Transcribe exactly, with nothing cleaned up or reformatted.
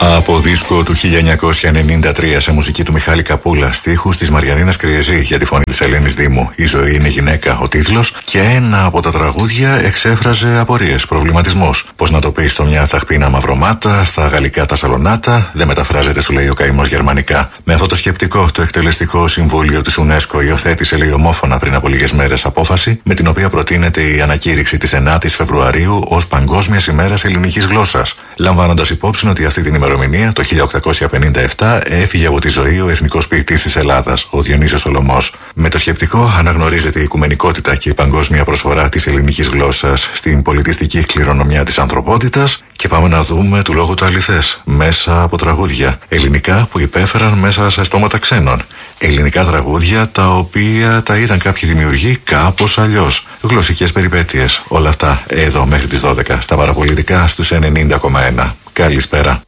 Από δίσκο του χίλια εννιακόσια ενενήντα τρία σε μουσική του Μιχάλη Καπούλα, στίχους της Μαριανίνας Κριεζή για τη φωνή της Ελένης Δήμου. Η ζωή είναι γυναίκα, ο τίτλος, και ένα από τα τραγούδια εξέφραζε απορίες, προβληματισμούς. Πώς να το πει στο μια τσαχπίνα μαυρομάτα, στα γαλλικά τα σαλονάτα, δεν μεταφράζεται, σου λέει ο καημός γερμανικά. Με αυτό το σκεπτικό, το εκτελεστικό συμβούλιο της UNESCO υιοθέτησε, λέει, ομόφωνα πριν από λίγες μέρες απόφαση, με την οποία προτείνεται η ανακήρυξη της ενάτης Φεβρουαρίου ως Παγκόσμια ημέρα ελληνικής γλώσσας. Λαμβάνοντας υπόψη ότι αυτή την ημερομηνία, το χίλια οκτακόσια πενήντα επτά, έφυγε από τη ζωή ο εθνικός ποιητής της Ελλάδας, ο Διονύσιος Σολωμός. Με το σκεπτικό αναγνωρίζεται η οικουμενικότητα και η παγκόσμια προσφορά της ελληνικής γλώσσας στην πολιτιστική κληρονομιά της ανθρωπότητας. Και πάμε να δούμε του λόγου το αληθές μέσα από τραγούδια ελληνικά που υπέφεραν μέσα σε στόματα ξένων. Ελληνικά τραγούδια τα οποία τα είδαν κάποιοι δημιουργοί κάπως αλλιώς. Γλωσσικές περιπέτειες. Όλα αυτά εδώ μέχρι τις δώδεκα στα παραπολιτικά στους ενενήντα κόμμα ένα. Καλησπέρα.